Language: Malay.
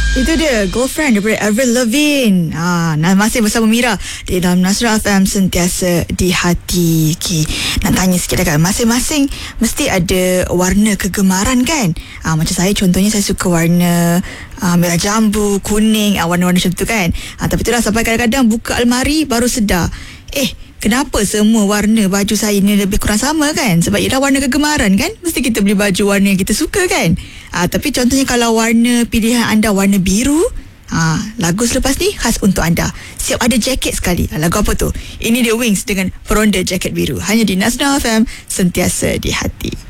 Itu dia Girlfriend daripada Avril Lavigne. Masih bersama Mira di dalam Nasra FM, sentiasa di hati. Okay. Nak tanya sikit kan, masing-masing mesti ada warna kegemaran kan? Macam saya contohnya, saya suka warna merah jambu, kuning, warna-warna macam tu kan. Tapi itulah, sampai kadang-kadang buka almari baru sedar, kenapa semua warna baju saya ni lebih kurang sama kan? Sebab ialah warna kegemaran kan? Mesti kita beli baju warna yang kita suka kan? Tapi contohnya kalau warna pilihan anda warna biru, lagu selepas ni khas untuk anda. Siap ada jaket sekali. Lagu apa tu? Ini dia Wings dengan Peronda Jaket Biru. Hanya di Nasra FM, sentiasa di hati.